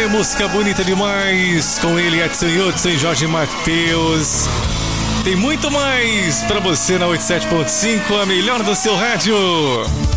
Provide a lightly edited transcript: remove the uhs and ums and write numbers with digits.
música bonita demais. Com ele, Edson Hudson e Jorge Mateus. Tem muito mais pra você na 87.5, a melhor do seu rádio.